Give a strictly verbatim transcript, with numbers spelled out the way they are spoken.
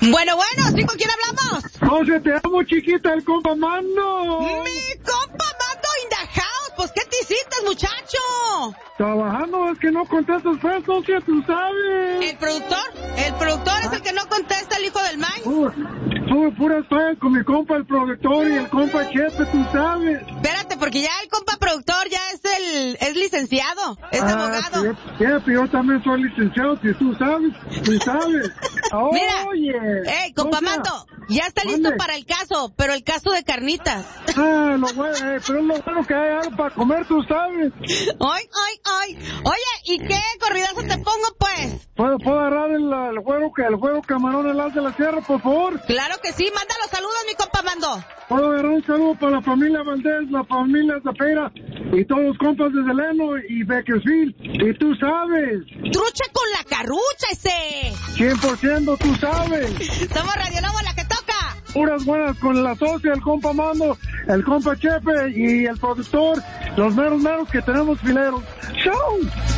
Bueno, bueno, ¿sí con quién hablamos? José, te amo, chiquita, el compa Mando. Mi compa Mando in the house. Pues, ¿qué te hiciste, muchacho? Trabajando, es que no contestas, pues, socia, tú sabes. ¿El productor? ¿El productor es el que no contesta, el hijo del Mike? Pura, pura, pura estoy con mi compa, el productor, y el compa Chepe, tú sabes. Espérate, porque ya el compa productor ya es el, es licenciado, es ah, abogado. Yo, Chepe, yo también soy licenciado, si tú sabes, tú sabes. Oh, Mira, oye. hey, compa socia, Mando, ya está listo mande. para el caso, pero el caso de carnitas. Ah, lo bueno, eh, pero es lo bueno que hay algo para comer, tú sabes. Ay, ay, ay. Oye, ¿y qué corridazo te pongo, pues? ¿Puedo, puedo agarrar el, el juego que el juego camarón el as de la sierra, por favor? Claro que sí, manda los saludos, mi compa Mando. Puedo agarrar un saludo para la familia Valdés, la familia Zapera y todos los compas de Delano y Bakersfield. Y tú sabes. Trucha con la carrucha ese. cien por ciento tú sabes. Somos Radio Lobo, la que toca. Puras buenas con la socia, el compa Mando, el compa Chepe y el productor, los meros meros que tenemos fileros. ¡Show!